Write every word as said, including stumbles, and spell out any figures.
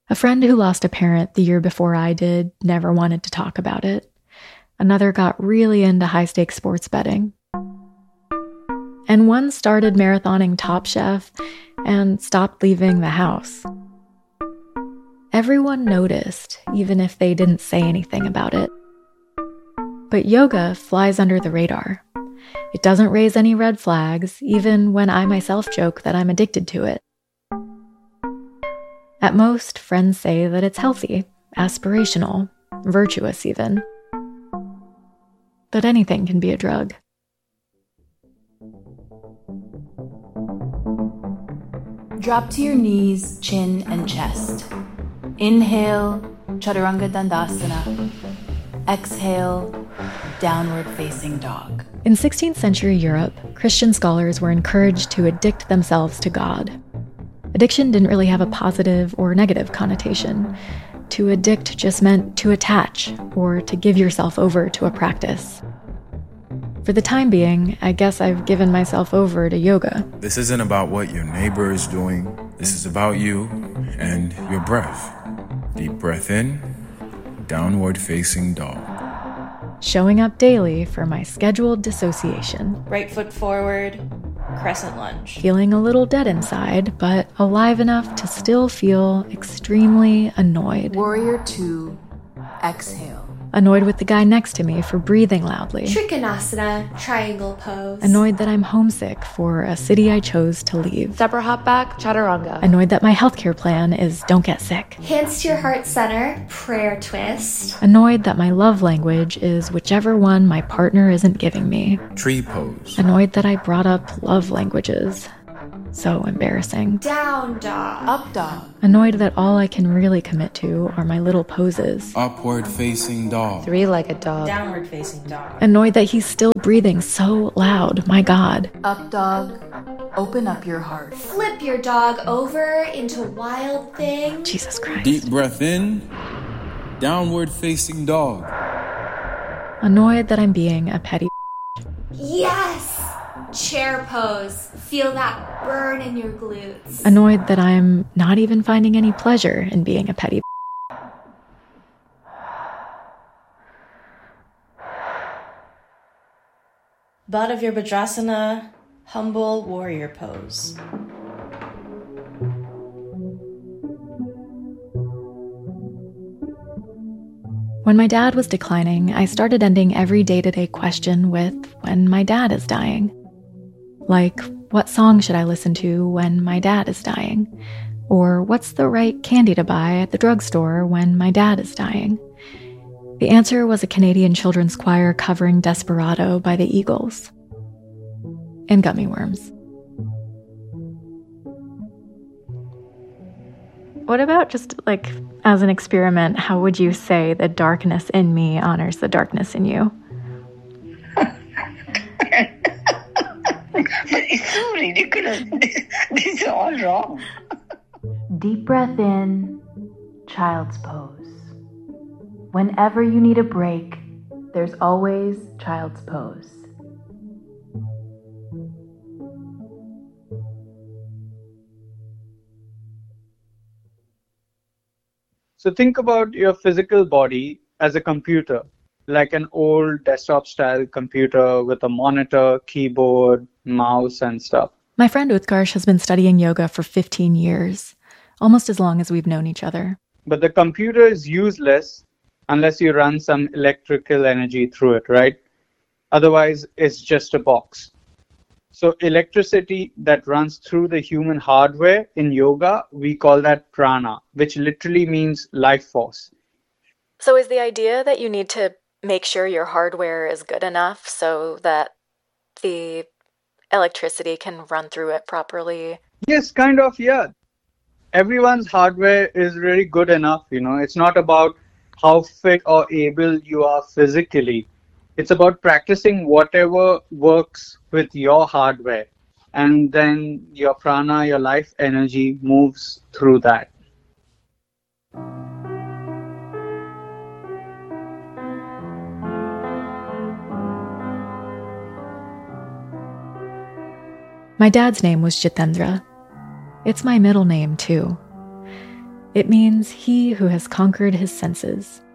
A friend who lost a parent the year before I did never wanted to talk about it. Another got really into high-stakes sports betting. And one started marathoning Top Chef and stopped leaving the house. Everyone noticed, even if they didn't say anything about it. But yoga flies under the radar. It doesn't raise any red flags, even when I myself joke that I'm addicted to it. At most, friends say that it's healthy, aspirational, virtuous even. But anything can be a drug. Drop to your knees, chin, and chest. Inhale, Chaturanga Dandasana. Exhale, downward facing dog. In sixteenth century Europe, Christian scholars were encouraged to addict themselves to God. Addiction didn't really have a positive or negative connotation. To addict just meant to attach or to give yourself over to a practice. For the time being, I guess I've given myself over to yoga. This isn't about what your neighbor is doing. This is about you and your breath. Deep breath in, downward facing dog. Showing up daily for my scheduled dissociation. Right foot forward, crescent lunge. Feeling a little dead inside, but alive enough to still feel extremely annoyed. Warrior two, exhale. Annoyed with the guy next to me for breathing loudly. Trikonasana, triangle pose. Annoyed that I'm homesick for a city I chose to leave. Zebra hop back, chaturanga. Annoyed that my healthcare plan is don't get sick. Hands to your heart center, prayer twist. Annoyed that my love language is whichever one my partner isn't giving me. Tree pose. Annoyed that I brought up love languages. So embarrassing. Down dog. Up dog. Annoyed that all I can really commit to are my little poses. Upward facing dog. Three-legged dog. Downward facing dog. Annoyed that he's still breathing so loud, my God. Up dog. Open up your heart. Flip your dog over into wild thing. Jesus Christ. Deep breath in, downward facing dog. Annoyed that I'm being a petty. Yes! Chair pose. Feel that burn in your glutes. Annoyed that I'm not even finding any pleasure in being a petty. Baddha Virabhadrasana, humble warrior pose. When my dad was declining, I started ending every day-to-day question with when my dad is dying. Like, what song should I listen to when my dad is dying? Or what's the right candy to buy at the drugstore when my dad is dying? The answer was a Canadian children's choir covering Desperado by the Eagles. And gummy worms. What about just, like, as an experiment, how would you say the darkness in me honors the darkness in you? It's so ridiculous. This is all wrong. Deep breath in, child's pose. Whenever you need a break, there's always child's pose. So think about your physical body as a computer, like an old desktop-style computer with a monitor, keyboard, mouse, and stuff. My friend Utkarsh has been studying yoga for fifteen years, almost as long as we've known each other. But the computer is useless unless you run some electrical energy through it, right? Otherwise, it's just a box. So electricity that runs through the human hardware in yoga, we call that prana, which literally means life force. So is the idea that you need to make sure your hardware is good enough so that the electricity can run through it properly? Yes, kind of, yeah. Everyone's hardware is really good enough, you know. It's not about how fit or able you are physically. It's about practicing whatever works with your hardware. And then your prana, your life energy moves through that. My dad's name was Jitendra. It's my middle name, too. It means he who has conquered his senses.